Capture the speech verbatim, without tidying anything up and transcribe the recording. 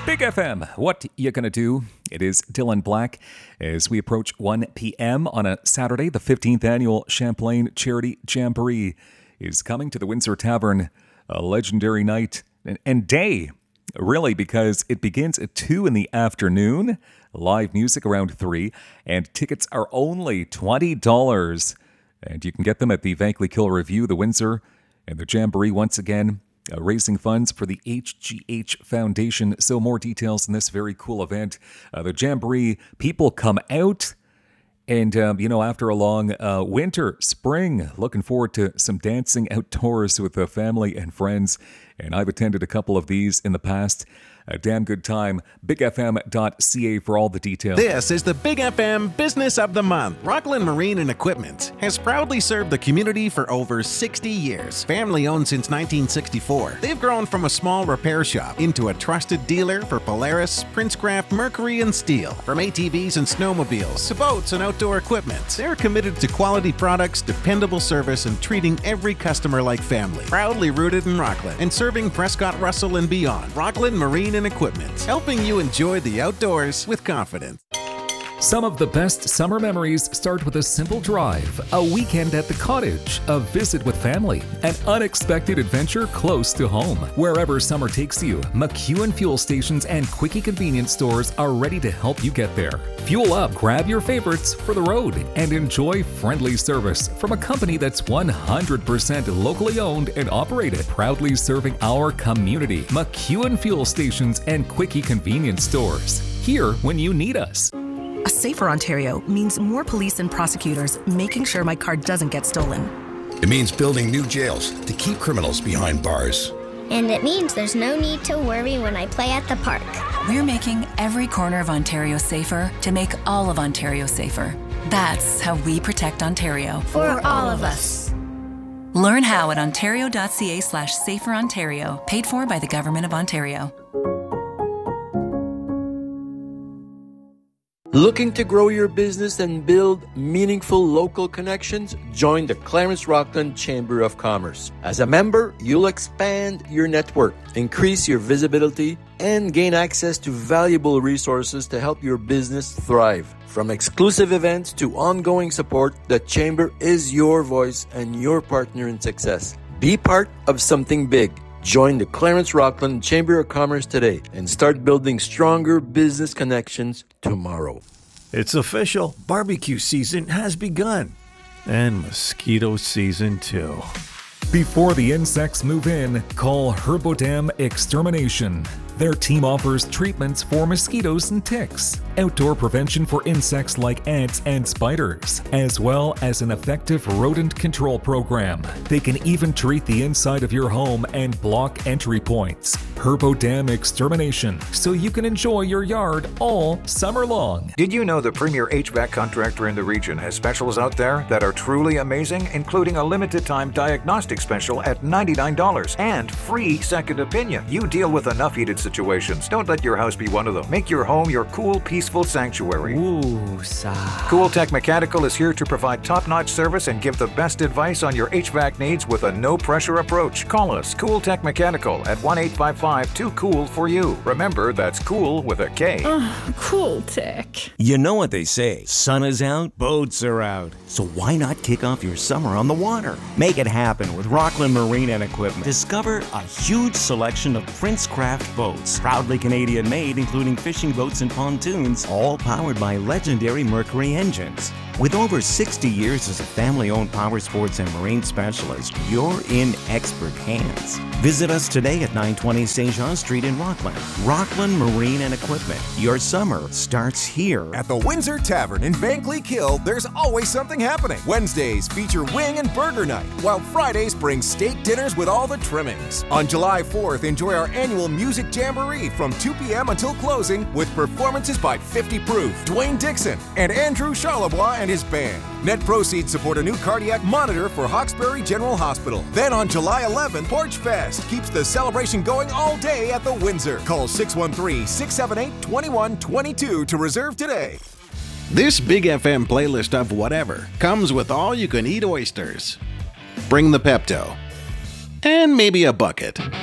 Big F M, what you gonna do? It is Dylan Black as we approach one p.m. on a Saturday. The fifteenth annual Champlain Charity Jamboree is coming to the Windsor Tavern. A legendary night and, and day, really, because it begins at two in the afternoon. Live music around three, and tickets are only twenty dollars. And you can get them at the Vankleigh Kill Review, the Windsor, and the Jamboree once again. Uh, raising funds for the H G H Foundation. So more details in this very cool event. Uh, the Jamboree, people come out and, um, you know, after a long uh, winter, spring, looking forward to some dancing outdoors with the family and friends. And I've attended a couple of these in the past. A damn good time. big f m dot c a for all the details. This is the Big F M Business of the Month. Rockland Marine and Equipment has proudly served the community for over sixty years. Family owned since nineteen sixty-four. They've grown from a small repair shop into a trusted dealer for Polaris, Princecraft, Mercury, and Steel. From A T Vs and snowmobiles to boats and outdoor equipment, they're committed to quality products, dependable service, and treating every customer like family. Proudly rooted in Rockland and serving Prescott, Russell, and beyond. Rockland Marine and Equipment, helping you enjoy the outdoors with confidence. Some of the best summer memories start with a simple drive, a weekend at the cottage, a visit with family, an unexpected adventure close to home. Wherever summer takes you, McEwen fuel stations and quickie convenience stores are ready to help you get there. Fuel up, grab your favorites for the road, and enjoy friendly service from a company that's one hundred percent locally owned and operated, proudly serving our community. McEwen fuel stations and quickie convenience stores. Here when you need us. A safer Ontario means more police and prosecutors making sure my car doesn't get stolen. It means building new jails to keep criminals behind bars. And it means there's no need to worry when I play at the park. We're making every corner of Ontario safer to make all of Ontario safer. That's how we protect Ontario. For all of us. Learn how at ontario.ca slash safer Ontario, paid for by the Government of Ontario. Looking to grow your business and build meaningful local connections? Join the Clarence Rockland Chamber of Commerce. As a member, you'll expand your network, increase your visibility, and gain access to valuable resources to help your business thrive. From exclusive events to ongoing support, the Chamber is your voice and your partner in success. Be part of something big. Join the Clarence Rockland Chamber of Commerce today and start building stronger business connections tomorrow. It's official. Barbecue season has begun. And mosquito season too. Before the insects move in, call Herbodam Extermination. Their team offers treatments for mosquitoes and ticks, outdoor prevention for insects like ants and spiders, as well as an effective rodent control program. They can even treat the inside of your home and block entry points. Herbodam Extermination, so you can enjoy your yard all summer long. Did you know the premier H V A C contractor in the region has specials out there that are truly amazing, including a limited time diagnostic special at ninety-nine dollars and free second opinion? You deal with enough heated situations. Don't let your house be one of them. Make your home your cool, peaceful sanctuary. Ooh, sigh. Cool Tech Mechanical is here to provide top-notch service and give the best advice on your H V A C needs with a no-pressure approach. Call us, Cool Tech Mechanical, at one eight five five two cool for you. Remember, that's cool with a K. Oh, Cool Tech. You know what they say, sun is out, boats are out. So why not kick off your summer on the water? Make it happen with Rockland Marine and Equipment. Discover a huge selection of Princecraft boats. Proudly Canadian made, including fishing boats and pontoons, all powered by legendary Mercury engines. With over sixty years as a family-owned power sports and marine specialist, you're in expert hands. Visit us today at nine twenty Saint Jean Street in Rockland. Rockland Marine and Equipment. Your summer starts here. At the Windsor Tavern in Vankleigh Kill, there's always something happening. Wednesdays feature wing and burger night, while Fridays bring steak dinners with all the trimmings. On July fourth, enjoy our annual Music Jamboree from two p.m. until closing with performances by fifty Proof, Dwayne Dixon, and Andrew Charlebois and his band. Net proceeds support a new cardiac monitor for Hawkesbury General Hospital. Then on July eleventh, Porch Fest keeps the celebration going all day at the Windsor. Call six one three, six seven eight, two one two two to reserve today. This Big F M playlist of whatever comes with all-you-can-eat oysters. Bring the Pepto. And maybe a bucket.